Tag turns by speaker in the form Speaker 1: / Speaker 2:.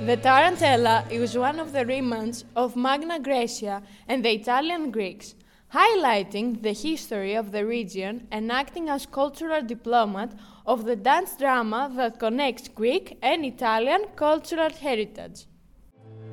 Speaker 1: The tarantella is one of the remnants of Magna Graecia and the Italian Greeks, highlighting the history of the region and acting as cultural diplomat of the dance drama that connects Greek and Italian cultural heritage.